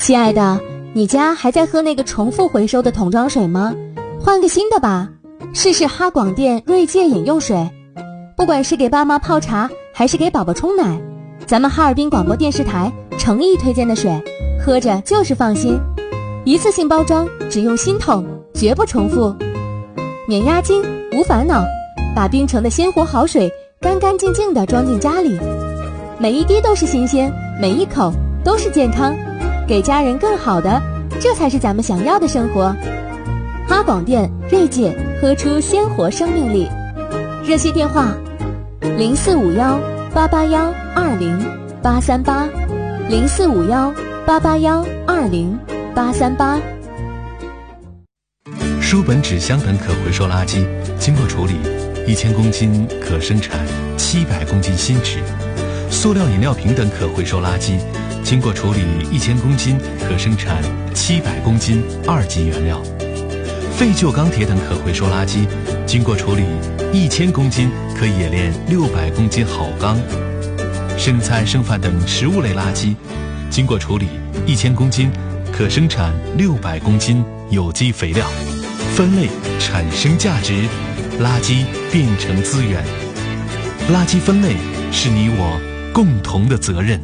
亲爱的，你家还在喝那个重复回收的桶装水吗？换个新的吧，试试哈广电锐界饮用水。不管是给爸妈泡茶还是给宝宝冲奶，咱们哈尔滨广播电视台诚意推荐的水，喝着就是放心。一次性包装，只用新桶，绝不重复，免押金无烦恼，把冰城的鲜活好水干干净净地装进家里，每一滴都是新鲜，每一口都是健康，给家人更好的，这才是咱们想要的生活。哈广电锐界，喝出鲜活生命力。热线电话0451-881-20838，0451-881-20838。 书本、纸箱等可回收垃圾经过处理，1000公斤可生产700公斤新纸；塑料饮料瓶等可回收垃圾经过处理1000公斤可生产700公斤2级原料；废旧钢铁等可回收垃圾经过处理1000公斤可冶炼600公斤好钢；生菜、剩饭等食物类垃圾经过处理1000公斤可生产600公斤有机肥料。分类产生价值，垃圾变成资源。垃圾分类是你我共同的责任。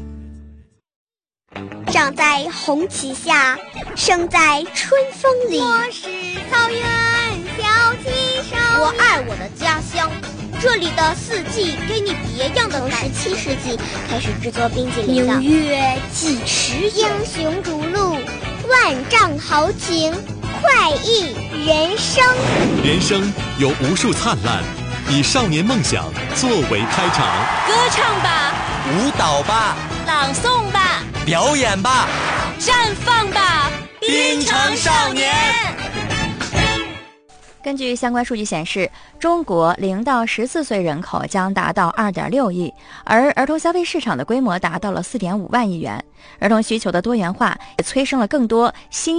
长在红旗下，生在春风里。 我是草原小旗手， 我爱我的家乡，这里的四季给你别样的感觉。从17世纪开始制作冰激凌的， 纽约几十英雄逐鹿，万丈豪情，快意人生。 人生有无数灿烂，以少年梦想作为开场。 歌唱吧， 舞蹈吧， 朗诵吧， 表演吧， 绽放吧， 滨城少年。 根据相关数据显示，中国0到14岁人口将达到2.6亿，而儿童消费市场的规模达到了4.5万亿元。儿童需求的多元化也催生了更多新